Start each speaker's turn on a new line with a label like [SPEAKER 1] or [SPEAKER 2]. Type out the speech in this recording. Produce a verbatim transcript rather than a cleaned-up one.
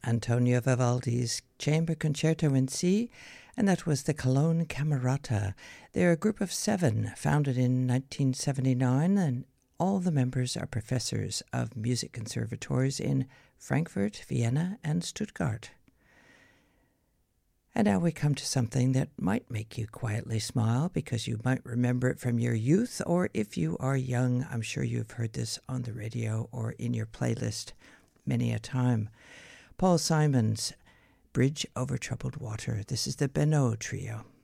[SPEAKER 1] Antonio Vivaldi's Chamber Concerto in C, and that was the Cologne Camerata. They're a group of seven, founded in nineteen seventy-nine, and all the members are professors of music conservatories in Frankfurt, Vienna, and Stuttgart. And now we come to something that might make you quietly smile because you might remember it from your youth, or if you are young, I'm sure you've heard this on the radio or in your playlist many a time. Paul Simon's Bridge Over Troubled Water. This is the Beno Trio.